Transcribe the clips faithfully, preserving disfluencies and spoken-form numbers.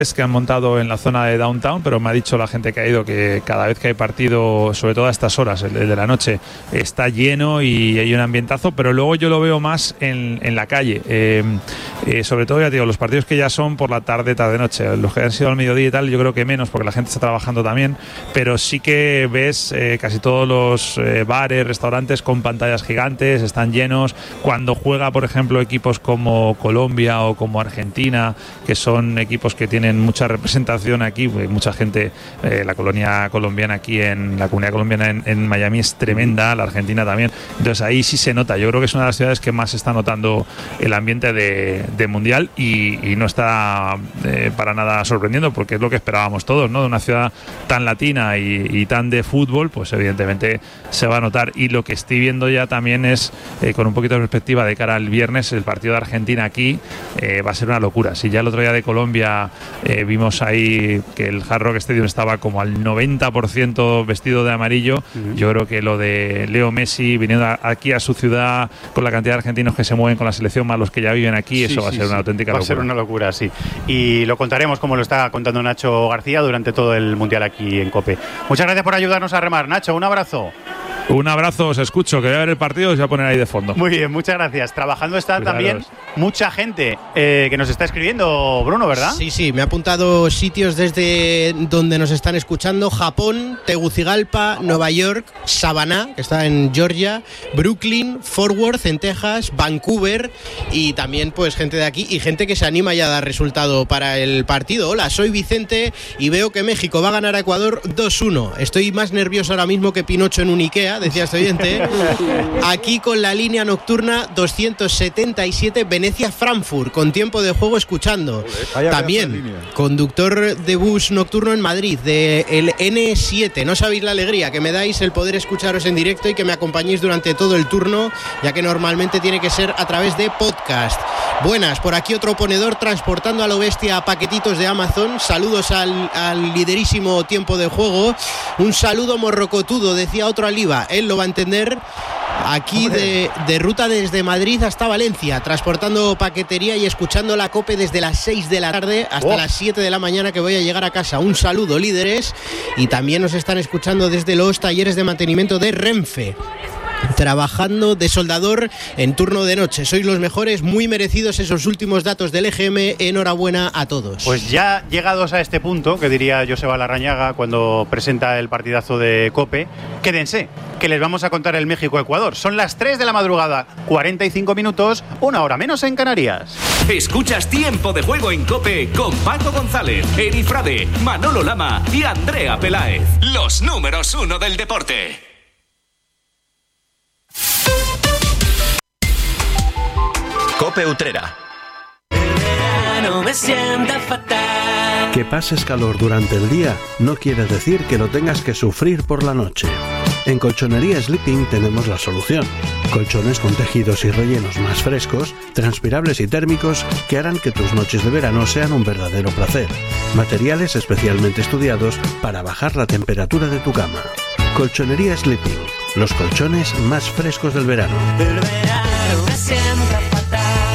que han montado en la zona de Downtown, pero me ha dicho la gente que ha ido que cada vez que hay partido, sobre todo a estas horas, el de la noche, está lleno y hay un ambientazo, pero luego yo lo veo más en, en la calle, eh, eh, sobre todo, ya te digo, los partidos que ya son por la tarde, tarde-noche, los que han sido al mediodía y tal, yo creo que menos, porque la gente está trabajando también, pero sí que ves eh, casi todos los eh, bares, restaurantes con pantallas gigantes, están llenos. Cuando juega, por ejemplo, equipos como Colombia o como Argentina, que son equipos que tienen mucha representación aquí, mucha gente, eh, la colonia colombiana aquí en la comunidad colombiana en, en Miami es tremenda, la Argentina también, entonces ahí sí se nota. Yo creo que es una de las ciudades que más se está notando el ambiente de, de mundial y, y no está eh, para nada sorprendiendo, porque es lo que esperábamos todos, ¿no? De una ciudad tan latina y, y tan de fútbol, pues evidentemente se va a notar. Y lo que estoy viendo ya también es, eh, con un poquito de perspectiva de cara al viernes, el partido de Argentina aquí eh, va a ser una locura. Si ya el otro día de Colombia Eh, vimos ahí que el Hard Rock Stadium estaba como al noventa por ciento vestido de amarillo, uh-huh. Yo creo que lo de Leo Messi viniendo a, aquí a su ciudad con la cantidad de argentinos que se mueven con la selección más los que ya viven aquí, sí, eso va a ser sí, una auténtica va locura. Va a ser una locura, sí. Y lo contaremos como lo está contando Nacho García durante todo el Mundial aquí en COPE. Muchas gracias por ayudarnos a remar, Nacho, un abrazo. Un abrazo, os escucho, que voy a ver el partido y os voy a poner ahí de fondo. Muy bien, muchas gracias. Trabajando está Cuidaros. También mucha gente eh, que nos está escribiendo, Bruno, ¿verdad? Sí, sí, me ha apuntado sitios desde donde nos están escuchando: Japón, Tegucigalpa, Nueva York, Savannah, que está en Georgia, Brooklyn, Fort Worth en Texas, Vancouver, y también pues gente de aquí y gente que se anima ya a dar resultado para el partido. Hola, soy Vicente y veo que México va a ganar a Ecuador dos uno. Estoy más nervioso ahora mismo que Pinocho en un Ikea, decía este oyente. Aquí con la línea nocturna doscientos setenta y siete Venecia-Frankfurt, con tiempo de juego escuchando. También conductor de bus nocturno en Madrid, del ene siete. No sabéis la alegría que me dais el poder escucharos en directo y que me acompañéis durante todo el turno, ya que normalmente tiene que ser a través de podcast. Buenas, por aquí otro ponedor transportando a lo bestia paquetitos de Amazon. Saludos al, al liderísimo tiempo de juego. Un saludo morrocotudo, decía otro Aliva. Él lo va a entender. Aquí de, de ruta desde Madrid hasta Valencia, transportando paquetería y escuchando la COPE desde las seis de la tarde hasta oh. las siete de la mañana, que voy a llegar a casa. Un saludo, líderes. Y también nos están escuchando desde los talleres de mantenimiento de Renfe, trabajando de soldador en turno de noche. Sois los mejores, muy merecidos esos últimos datos del E G M. Enhorabuena a todos. Pues ya llegados a este punto, que diría Joseba Larrañaga cuando presenta el partidazo de COPE, quédense, que les vamos a contar el México-Ecuador. Son las tres de la madrugada, cuarenta y cinco minutos, una hora menos en Canarias. Escuchas Tiempo de Juego en COPE con Paco González, Eri Frade, Manolo Lama y Andrea Peláez. Los números uno del deporte. COPE Utrera. No me sienta fatal. Que pases calor durante el día no quiere decir que lo tengas que sufrir por la noche. En Colchonería Sleeping tenemos la solución. Colchones con tejidos y rellenos más frescos, transpirables y térmicos que harán que tus noches de verano sean un verdadero placer. Materiales especialmente estudiados para bajar la temperatura de tu cama. Colchonería Sleeping, los colchones más frescos del verano. El verano me sienta fatal.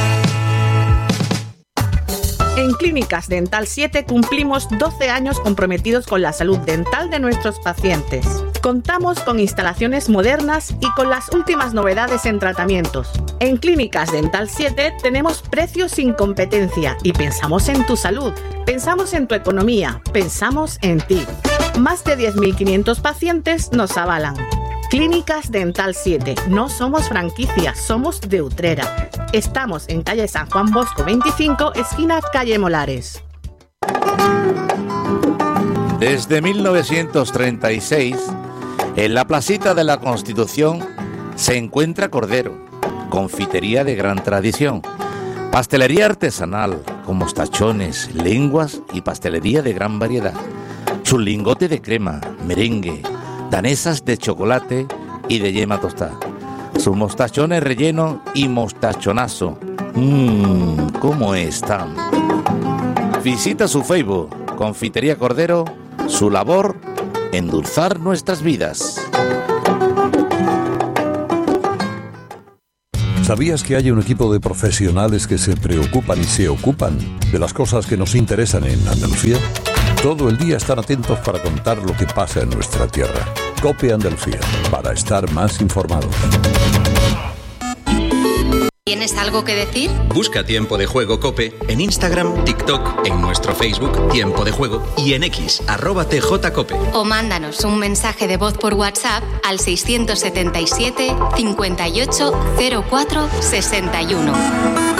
En Clínicas Dental siete cumplimos doce años comprometidos con la salud dental de nuestros pacientes. Contamos con instalaciones modernas y con las últimas novedades en tratamientos. En Clínicas Dental siete tenemos precios sin competencia y pensamos en tu salud, pensamos en tu economía, pensamos en ti. Más de diez mil quinientos pacientes nos avalan. Clínicas Dental siete. No somos franquicia, somos de Utrera. Estamos en calle San Juan Bosco veinticinco, esquina calle Molares. Desde mil novecientos treinta y seis, en la placita de la Constitución se encuentra Cordero, confitería de gran tradición, pastelería artesanal con mostachones, lenguas y pastelería de gran variedad. Su lingote de crema, merengue, danesas de chocolate y de yema tostada. Sus mostachones relleno y mostachonazo. Mmm, ¿cómo están? Visita su Facebook, Confitería Cordero, su labor, endulzar nuestras vidas. ¿Sabías que hay un equipo de profesionales que se preocupan y se ocupan de las cosas que nos interesan en Andalucía? Todo el día están atentos para contar lo que pasa en nuestra tierra. COPE Andalucía, para estar más informados. ¿Tienes algo que decir? Busca Tiempo de Juego COPE en Instagram, TikTok, en nuestro Facebook Tiempo de Juego y en X, arroba tjcope. O mándanos un mensaje de voz por WhatsApp al seiscientos setenta y siete, cincuenta y ocho, cero cuatro, sesenta y uno.